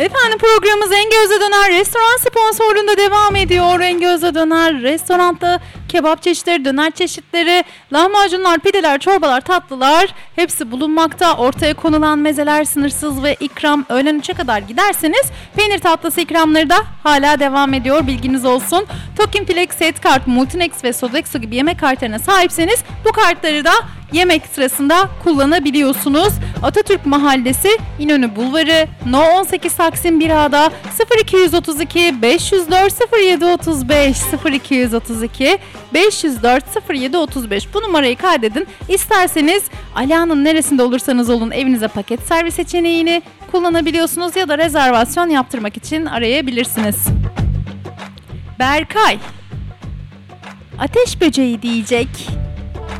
Efendim programımız Engöz'e Döner restoran sponsorluğunda devam ediyor. Engöz'e Döner restoranda kebap çeşitleri, döner çeşitleri, lahmacunlar, pideler, çorbalar, tatlılar hepsi bulunmakta. Ortaya konulan mezeler sınırsız ve ikram öğlen 3'e kadar giderseniz peynir tatlısı ikramları da hala devam ediyor. Bilginiz olsun. Tokin Flex Set Kart, Multinex ve Sodexo gibi yemek kartlarına sahipseniz bu kartları da yemek sırasında kullanabiliyorsunuz. Atatürk Mahallesi, İnönü Bulvarı, No 18 Taksim 1A'da 0232 504 0735 0232 504 0735 bu numarayı kaydedin. İsterseniz Aliağa'nın neresinde olursanız olun evinize paket servis seçeneğini kullanabiliyorsunuz ya da rezervasyon yaptırmak için arayabilirsiniz. Berkay, ateş böceği diyecek.